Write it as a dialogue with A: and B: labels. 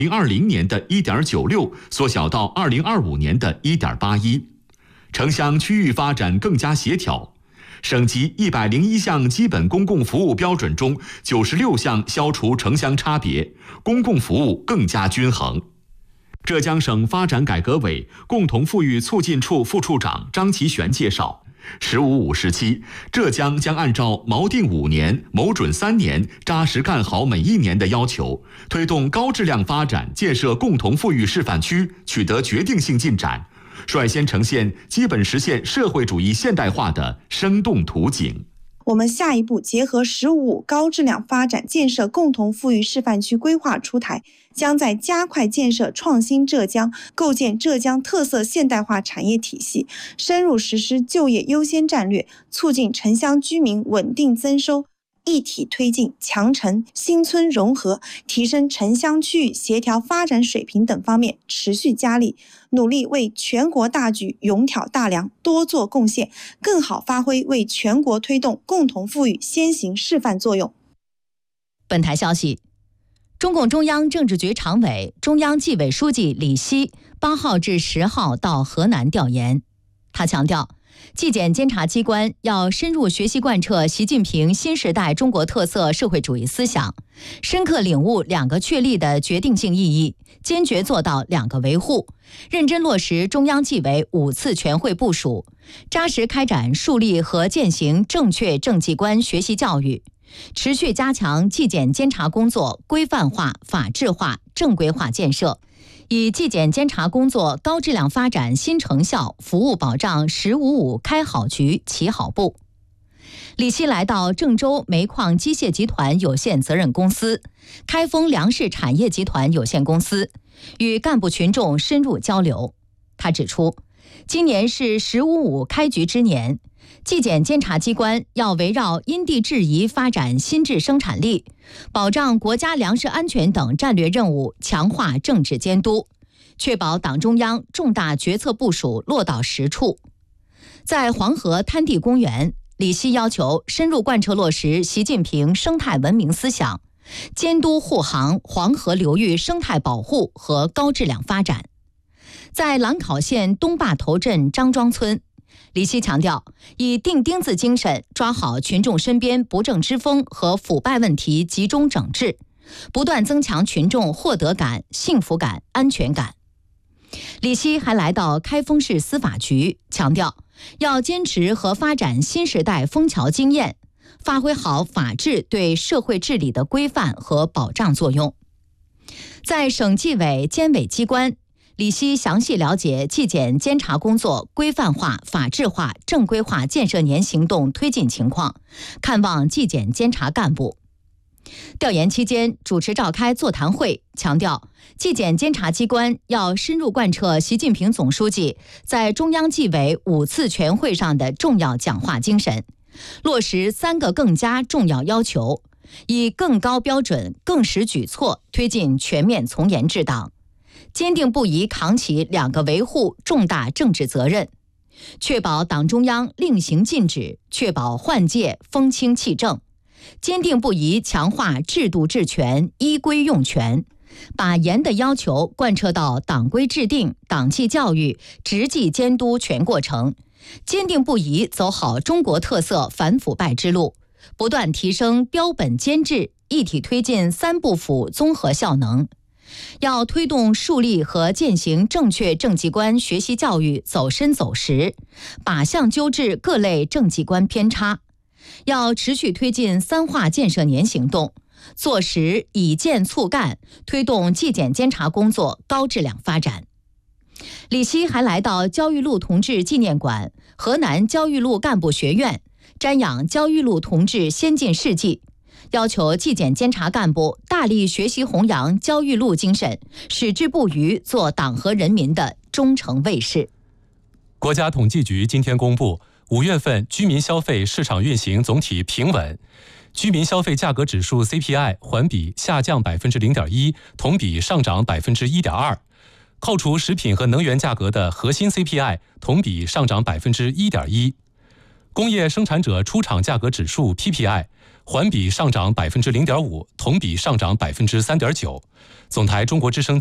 A: 2020年的 1.96 缩小到2025年的 1.81。城乡区域发展更加协调，省级101项基本公共服务标准中96项消除城乡差别，公共服务更加均衡。浙江省发展改革委共同富裕促进处副处长张其玄介绍，“15-5”时期，浙江将按照锚定5年、谋准3年、扎实干好每1年的要求，推动高质量发展建设共同富裕示范区取得决定性进展，率先呈现基本实现社会主义现代化的生动图景。
B: 我们下一步结合“15-5”高质量发展建设共同富裕示范区规划出台，将在加快建设创新浙江、构建浙江特色现代化产业体系，深入实施就业优先战略，促进城乡居民稳定增收，一体推进强城新村融合，提升城乡区域协调发展水平等方面持续加力，努力为全国大局勇挑大梁多做贡献，更好发挥为全国推动共同富裕先行示范作用。
C: 本台消息，中共中央政治局常委、中央纪委书记李希8号至10号到河南调研。他强调，纪检监察机关要深入学习贯彻习近平新时代中国特色社会主义思想，深刻领悟2个确立的决定性意义，坚决做到2个维护，认真落实中央纪委5次全会部署，扎实开展树立和践行正确政纪观学习教育，持续加强纪检监察工作规范化、法治化、正规化建设，以纪检监察工作高质量发展新成效，服务保障“15-5”开好局、起好步。李希来到郑州煤矿机械集团有限责任公司、开封粮食产业集团有限公司，与干部群众深入交流。他指出，今年是“15-5”开局之年，纪检监察机关要围绕因地制宜发展新质生产力，保障国家粮食安全等战略任务，强化政治监督，确保党中央重大决策部署落到实处。在黄河滩地公园，李希要求深入贯彻落实习近平生态文明思想，监督护航黄河流域生态保护和高质量发展。在兰考县东坝头镇张庄村，李希强调，以钉钉子精神抓好群众身边不正之风和腐败问题集中整治，不断增强群众获得感、幸福感、安全感。李希还来到开封市司法局，强调要坚持和发展新时代枫桥经验，发挥好法治对社会治理的规范和保障作用。在省纪委监委机关，李希详细了解纪检监察工作规范化、法治化、正规化建设年行动推进情况，看望纪检监察干部。调研期间，主持召开座谈会，强调纪检监察机关要深入贯彻习近平总书记在中央纪委5次全会上的重要讲话精神，落实3个更加重要要求，以更高标准、更实举措推进全面从严治党，坚定不移扛起2个维护重大政治责任，确保党中央令行禁止，确保换届风清气正，坚定不移强化制度治权、依规用权，把严的要求贯彻到党规制定、党纪教育、执纪监督全过程，坚定不移走好中国特色反腐败之路，不断提升标本兼治，一体推进3部府综合效能。要推动树立和践行正确政纪观学习教育走深走实，靶向纠治各类政纪观偏差。要持续推进3化建设年行动，做实以建促干，推动纪检监察工作高质量发展。李希还来到焦裕禄同志纪念馆、河南焦裕禄干部学院，瞻仰焦裕禄同志先进事迹，要求纪检监察干部大力学习弘扬焦裕禄精神，矢志不渝做党和人民的忠诚卫士。
D: 国家统计局今天公布5月份居民消费市场运行总体平稳，居民消费价格指数 CPI 环比下降 0.1%， 同比上涨 1.2%， 扣除食品和能源价格的核心 CPI 同比上涨 1.1%。工业生产者出厂价格指数 PPI 环比上涨0.5%，同比上涨3.9%。总台中国之声